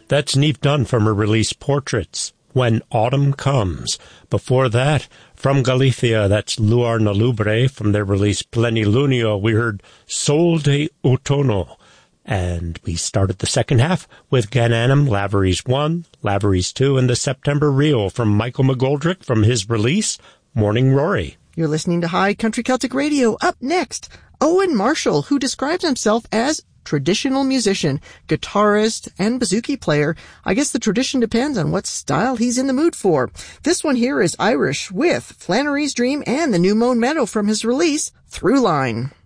That's Neve Dunn from her release Portraits, When Autumn Comes. Before that, from Galicia, that's Luar na Lubre from their release Plenilunio. We heard Sol de Outono. And we started the second half with Gananum, Lavery's 1, Lavery's 2, and the September Reel from Michael McGoldrick from his release Morning Rory. You're listening to High Country Celtic Radio. Up next, Owen Marshall, who describes himself as traditional musician, guitarist, and bouzouki player. I guess the tradition depends on what style he's in the mood for. This one here is Irish with Flannery's Dream and the New Mown Meadow from his release Throughline.